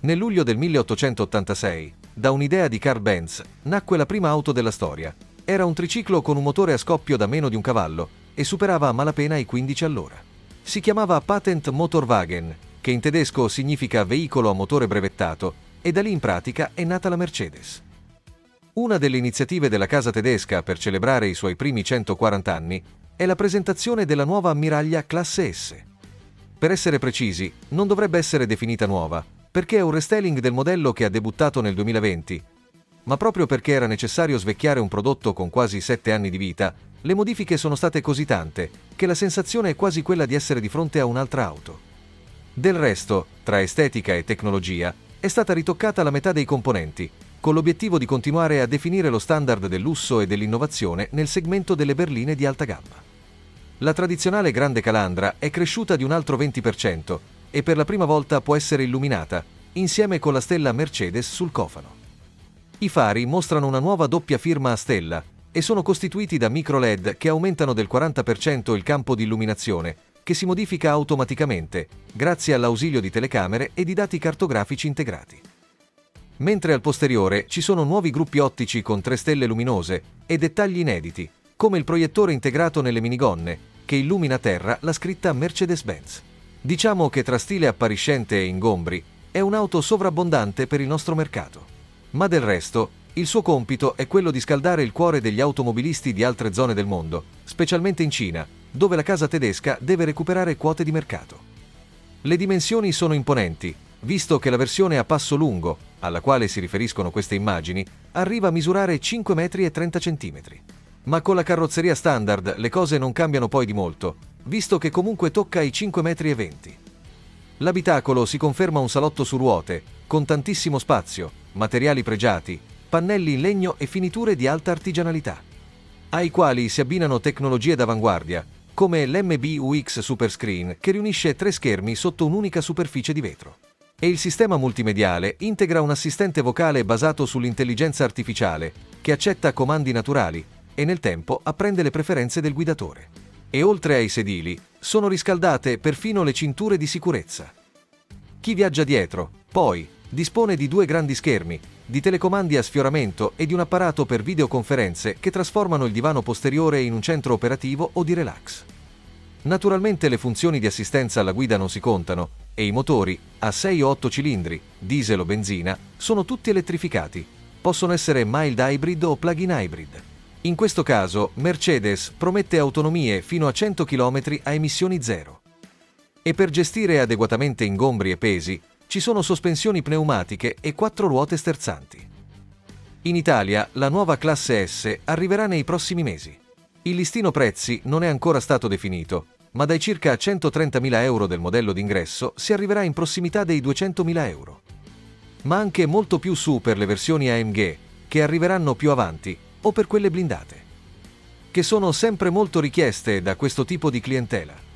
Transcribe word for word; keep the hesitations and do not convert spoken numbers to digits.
Nel luglio del milleottocentottantasei, da un'idea di Carl Benz, nacque la prima auto della storia. Era un triciclo con un motore a scoppio da meno di un cavallo e superava a malapena i quindici all'ora. Si chiamava Patent Motorwagen, che in tedesco significa veicolo a motore brevettato, e da lì in pratica è nata la Mercedes. Una delle iniziative della casa tedesca per celebrare i suoi primi centoquaranta anni è la presentazione della nuova ammiraglia Classe S. Per essere precisi, non dovrebbe essere definita nuova, perché è un restyling del modello che ha debuttato nel duemilaventi, ma proprio perché era necessario svecchiare un prodotto con quasi sette anni di vita, le modifiche sono state così tante che la sensazione è quasi quella di essere di fronte a un'altra auto. Del resto, tra estetica e tecnologia, è stata ritoccata la metà dei componenti, con l'obiettivo di continuare a definire lo standard del lusso e dell'innovazione nel segmento delle berline di alta gamma. La tradizionale Grande Calandra è cresciuta di un altro venti per cento e per la prima volta può essere illuminata, insieme con la stella Mercedes sul cofano. I fari mostrano una nuova doppia firma a stella e sono costituiti da micro L E D che aumentano del quaranta per cento il campo di illuminazione, che si modifica automaticamente, grazie all'ausilio di telecamere e di dati cartografici integrati. Mentre al posteriore ci sono nuovi gruppi ottici con tre stelle luminose e dettagli inediti, come il proiettore integrato nelle minigonne, che illumina a terra la scritta Mercedes-Benz. Diciamo che tra stile appariscente e ingombri, è un'auto sovrabbondante per il nostro mercato. Ma del resto, il suo compito è quello di scaldare il cuore degli automobilisti di altre zone del mondo, specialmente in Cina, dove la casa tedesca deve recuperare quote di mercato. Le dimensioni sono imponenti, visto che la versione a passo lungo, alla quale si riferiscono queste immagini, arriva a misurare cinque metri e trenta centimetri. Ma con la carrozzeria standard le cose non cambiano poi di molto, visto che comunque tocca i cinque metri e venti. L'abitacolo si conferma un salotto su ruote, con tantissimo spazio, materiali pregiati, pannelli in legno e finiture di alta artigianalità, ai quali si abbinano tecnologie d'avanguardia, come l'M B U X Superscreen che riunisce tre schermi sotto un'unica superficie di vetro. E il sistema multimediale integra un assistente vocale basato sull'intelligenza artificiale, che accetta comandi naturali e nel tempo apprende le preferenze del guidatore. E oltre ai sedili, sono riscaldate perfino le cinture di sicurezza. Chi viaggia dietro, poi, dispone di due grandi schermi, di telecomandi a sfioramento e di un apparato per videoconferenze che trasformano il divano posteriore in un centro operativo o di relax. Naturalmente le funzioni di assistenza alla guida non si contano e i motori, a sei o otto cilindri, diesel o benzina, sono tutti elettrificati. Possono essere mild hybrid o plug-in hybrid. In questo caso, Mercedes promette autonomie fino a cento chilometri a emissioni zero. E per gestire adeguatamente ingombri e pesi, ci sono sospensioni pneumatiche e quattro ruote sterzanti. In Italia, la nuova classe S arriverà nei prossimi mesi. Il listino prezzi non è ancora stato definito, ma dai circa centotrentamila euro del modello d'ingresso si arriverà in prossimità dei duecentomila euro. Ma anche molto più su per le versioni A M G, che arriveranno più avanti, o per quelle blindate, che sono sempre molto richieste da questo tipo di clientela.